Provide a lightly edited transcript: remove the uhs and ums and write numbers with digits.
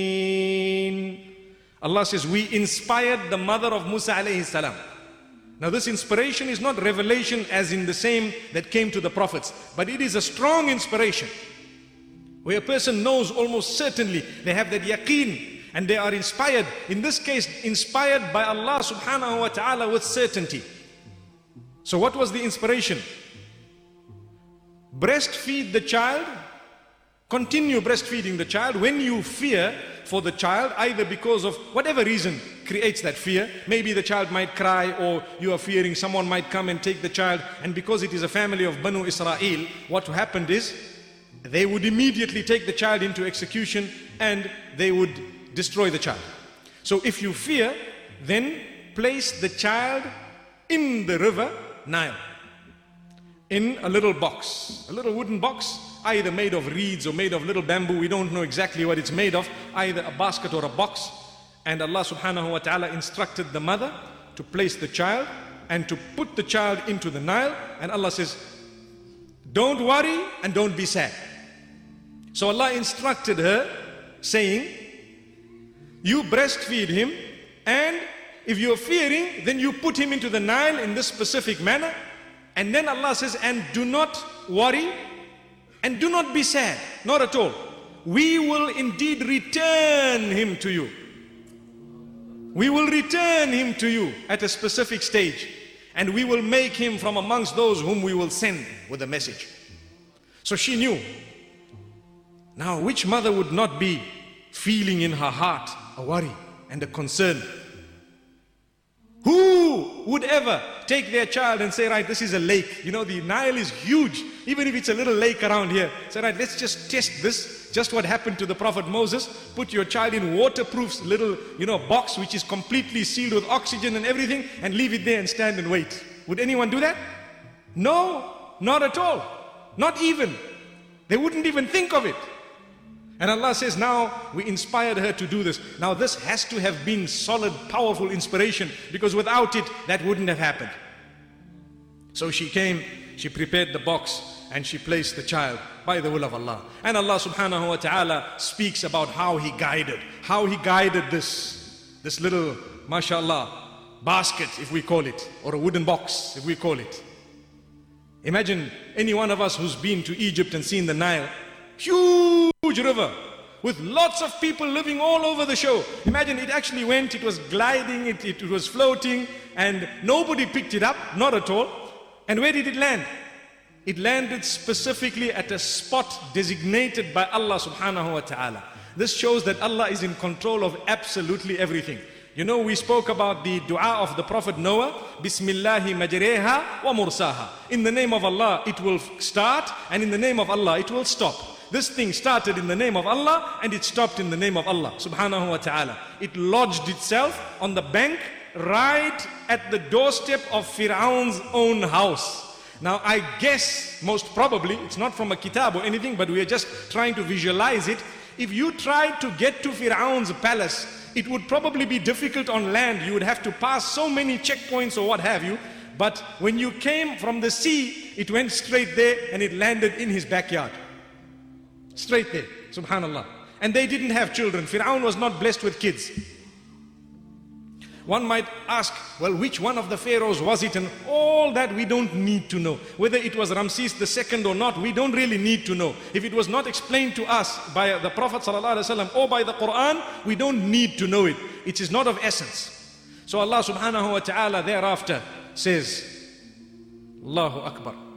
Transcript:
Allah says, we inspired the mother of Musa alayhi salam. Now this inspiration is not revelation as in the same that came to the prophets, but it is a strong inspiration where a person knows almost certainly, they have that yaqeen and they are inspired, in this case inspired by Allah subhanahu wa ta'ala with certainty. So what was the inspiration? Breastfeed the child, continue breastfeeding the child when you fear for the child, either because of whatever reason creates that fear. Maybe the child might cry, or you are fearing someone might come and take the child, and because it is a family of Banu Israel, what happened is they would immediately take the child into execution and they would destroy the child. So if you fear, then place the child in the river Nile, in a little box, a little wooden box, either made of reeds or made of little bamboo. We don't know exactly what it's made of, either a basket or a box. And Allah subhanahu wa ta'ala instructed the mother to place the child and to put the child into the Nile. And Allah says, don't worry and don't be sad. So Allah instructed her saying, you breastfeed him, and if you're fearing, then you put him into the Nile in this specific manner. And then Allah says, and do not worry and do not be sad, not at all. We will indeed return him to you. We will return him to you at a specific stage, and we will make him from amongst those whom we will send with a message. So she knew. Now, which mother would not be feeling in her heart a worry and a concern? Who would ever take their child and say, right, this is a lake. You know, the Nile is huge. Even if it's a little lake around here. Say, right, let's just test this. Just what happened to the Prophet Moses. Put your child in waterproof little, box which is completely sealed with oxygen and everything, and leave it there and stand and wait. Would anyone do that? No, not at all. Not even. They wouldn't even think of it. And Allah says, now we inspired her to do this. Now this has to have been solid, powerful inspiration, because without it, that wouldn't have happened. So she came, she prepared the box, and she placed the child by the will of Allah. And Allah subhanahu wa ta'ala speaks about how He guided this little, mashallah, basket, if we call it, or a wooden box, if we call it. Imagine any one of us who's been to Egypt and seen the Nile. Huge river with lots of people living all over the shore. Imagine it actually went, it was gliding, it was floating, and nobody picked it up, not at all. And where did it land? It landed specifically at a spot designated by Allah subhanahu wa ta'ala. This shows that Allah is in control of absolutely everything. You know, we spoke about the dua of the Prophet Noah, Bismillahi majreha wa mursaha. In the name of Allah it will start, and in the name of Allah it will stop. This thing started in the name of Allah and it stopped in the name of Allah subhanahu wa ta'ala. It lodged itself on the bank right at the doorstep of Fir'aun's own house. Now I guess, most probably, it's not from a kitab or anything, but we are just trying to visualize it. If you tried to get to Fir'aun's palace, it would probably be difficult on land. You would have to pass so many checkpoints or what have you. But when you came from the sea, it went straight there and it landed in his backyard. Straight there, subhanallah. And they didn't have children. Fir'aun was not blessed with kids. One might ask, well, which one of the pharaohs was it? And all that we don't need to know. Whether it was Ramses II or not, we don't really need to know. If it was not explained to us by the Prophet ﷺ or by the Quran, we don't need to know it. It is not of essence. So Allah subhanahu wa ta'ala thereafter says, Allahu Akbar.